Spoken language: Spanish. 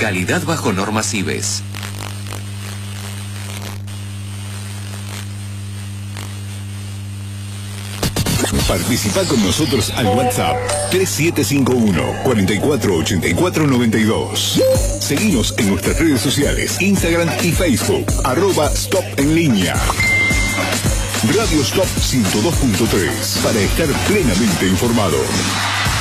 Calidad bajo normas IBES. Participa con nosotros al WhatsApp 3751-448492. Seguinos en nuestras redes sociales, Instagram y Facebook, @Stop en línea. Radio Stop 102.3, para estar plenamente informado.